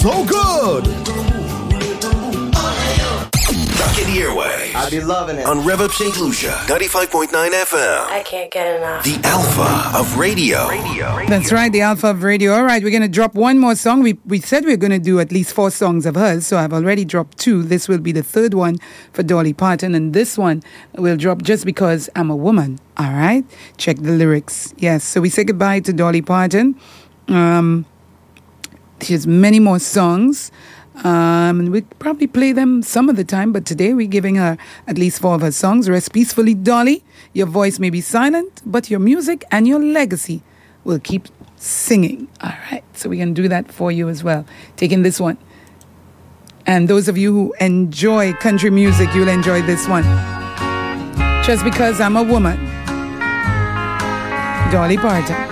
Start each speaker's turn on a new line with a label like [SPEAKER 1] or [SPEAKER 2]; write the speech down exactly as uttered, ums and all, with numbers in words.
[SPEAKER 1] so good.
[SPEAKER 2] Back in the airway.
[SPEAKER 3] I be loving it.
[SPEAKER 2] On Rev Up Saint Lucia, ninety-five point nine F M.
[SPEAKER 4] I can't get enough.
[SPEAKER 2] The Alpha of radio. radio.
[SPEAKER 5] That's right, the Alpha of radio. All right, we're going to drop one more song. We we said we were going to do at least four songs of hers, so I've already dropped two. This will be the third one for Dolly Parton, and this one will drop just because I'm a woman. All right? Check the lyrics. Yes, so we say goodbye to Dolly Parton. Um, she has many more songs. Um, and we'd probably play them some of the time, but today we're giving her at least four of her songs. Rest peacefully, Dolly. Your voice may be silent, but your music and your legacy will keep singing. All right, so we can do that for you as well. Taking this one. And those of you who enjoy country music, you'll enjoy this one. Just because I'm a woman. Dolly Parton.